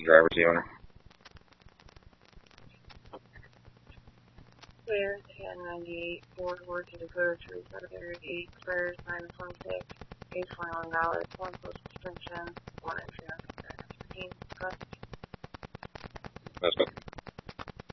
driver's the owner. Clear 1098, Ford Ward to Dakota to Dakota Area 8, expires 9/26, age 21 valid, 1 post suspension, 1 entry on